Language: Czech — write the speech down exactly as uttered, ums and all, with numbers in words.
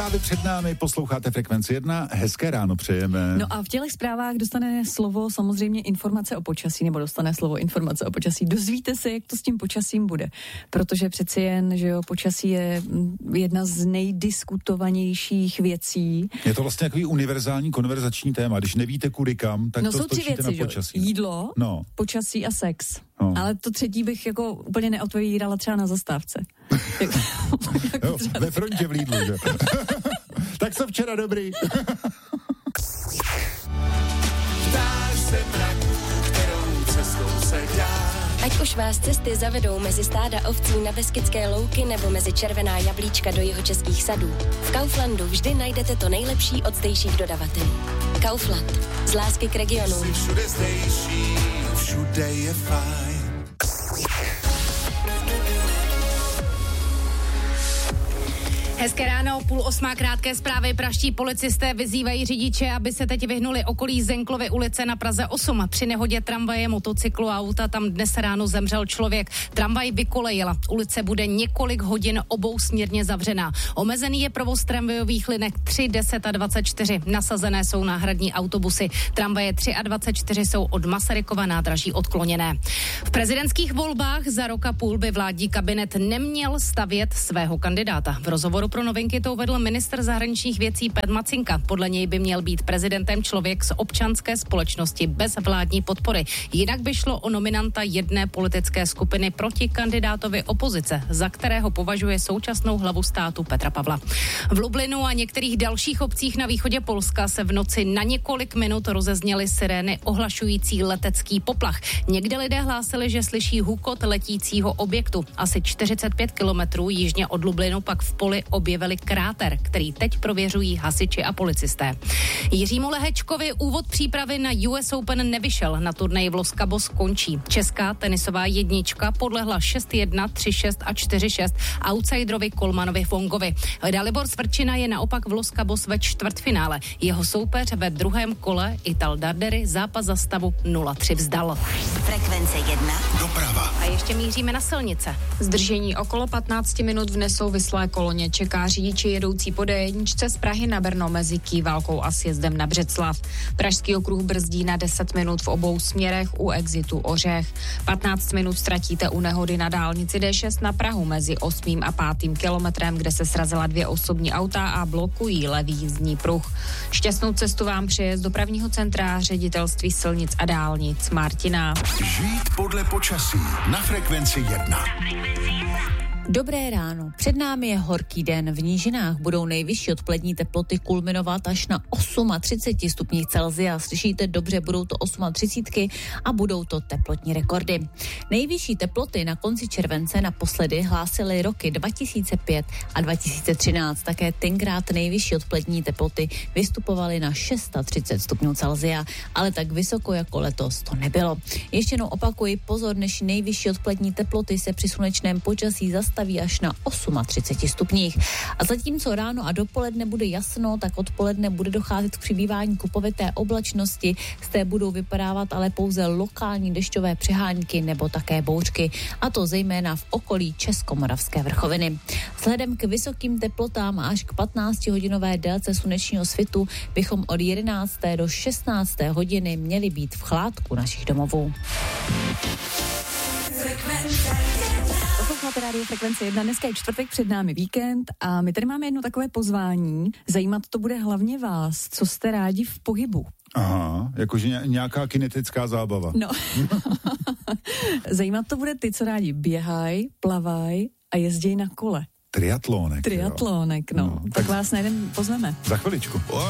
Právě před námi posloucháte Frekvenci jedna, hezké ráno přejeme. No a v těch zprávách dostane slovo samozřejmě informace o počasí, nebo dostane slovo informace o počasí. Dozvíte se, jak to s tím počasím bude, protože přeci jen, že jo, počasí je jedna z nejdiskutovanějších věcí. Je to vlastně takový univerzální konverzační téma, když nevíte kudy kam, tak no, to jsou tři věci, na počasí. Jo? Jídlo, no. počasí a sex. No. Ale to třetí bych jako úplně neotvírala třeba na zastávce. Jo, ve frontě v Lidlu, že? Tak co včera dobrý. Ptáš se mraků, kterou cestou se dá. Ať už vás cesty zavedou mezi stáda ovcí na Beskydské louky nebo mezi červená jablíčka do jihočeských sadů, v Kauflandu vždy najdete to nejlepší od zdejších dodavatelů. Kaufland. Z lásky k regionům. Jsi všude zdejší, všude je fajn. Hezké ráno, půl osmá krátké zprávy. Praští policisté vyzývají řidiče, aby se teď vyhnuli okolí Zenklovy ulice na Praze osm. Při nehodě tramvaje, motocyklu a auta tam dnes ráno zemřel člověk. Tramvaj vykolejila. Ulice bude několik hodin obousměrně zavřená. Omezený je provoz tramvajových linek tři, deset a dvacet čtyři. Nasazené jsou náhradní autobusy. Tramvaje tři a dvacet čtyři jsou od Masarykova nádraží odkloněné. V prezidentských volbách za rok a půl by vládní kabinet neměl stavět svého kandidáta. V rozhovoru pro Novinky to uvedl ministr zahraničních věcí Pet Macinka. Podle něj by měl být prezidentem člověk z občanské společnosti bez vládní podpory. Jinak by šlo o nominanta jedné politické skupiny proti kandidátovi opozice, za kterého považuje současnou hlavu státu Petra Pavla. V Lublinu a některých dalších obcích na východě Polska se v noci na několik minut rozezněly sirény ohlašující letecký poplach. Někde lidé hlásili, že slyší hukot letícího objektu. Asi čtyřicet pět kilometrů jižně od Lublinu pak v poli objevili kráter, který teď prověřují hasiči a policisté. Jiřímu Lehečkovi úvod přípravy na U S Open nevyšel. Na turnaji v Los Cabos končí. Česká tenisová jednička podlehla šest jedna, tři šest a čtyři šest outsiderovi Kolmanovi Fongovi. Dalibor Svrčina je naopak v Los Cabos ve čtvrtfinále. Jeho soupeř ve druhém kole Ital Dardery zápas za stavu nula tři vzdal. Frekvence jedna. Doprava. A ještě míříme na silnice. Zdržení okolo patnáct minut v nesouvislé koloně čeká řidiči jedoucí po D jedna z Prahy na Brno mezi Kývalkou a sjezdem na Břeclav. Pražský okruh brzdí na deset minut v obou směrech u exitu Ořech. patnáct minut ztratíte u nehody na dálnici D šest na Prahu mezi osmým a pátým kilometrem, kde se srazila dvě osobní auta a blokují levý jízdní pruh. Šťastnou cestu vám přeje z dopravního centra Ředitelství silnic a dálnic Martina. Žít podle počasí na Frekvenci jedna. Dobré ráno. Před námi je horký den. V nížinách budou nejvyšší odpolední teploty kulminovat až na třicet osm stupních Celsia. Slyšíte dobře, budou to třicet osm a budou to teplotní rekordy. Nejvyšší teploty na konci července naposledy hlásily roky dva tisíce pět a dva tisíce třináct. Také tenkrát nejvyšší odpolední teploty vystupovaly na třicet šest stupňů Celsia, ale tak vysoko jako letos to nebylo. Ještě jednou opakuji, pozor, než nejvyšší odpolední teploty se při slunečném počasí zastaví až na třicet osm stupních. A zatímco ráno a dopoledne bude jasno, tak odpoledne bude docházet k přibývání kupovité oblačnosti. Z té budou vypadávat ale pouze lokální dešťové přehánky nebo také bouřky, a to zejména v okolí Českomoravské vrchoviny. Vzhledem k vysokým teplotám až k patnáctihodinové délce slunečního svitu bychom od jedenácté do šestnácté hodiny měli být v chládku našich domovů. Posloucháte rádio Frekvence jedna, dneska je čtvrtek, před námi víkend a my tady máme jedno takové pozvání. Zajímat to bude hlavně vás, co jste rádi v pohybu. Aha, jakože nějaká kinetická zábava. No. Zajímat to bude ty, co rádi běhají, plavají a jezdí na kole. Triatlonek. Triatlonek, no. no. Tak, tak vás najdem pozveme. Za chviličku.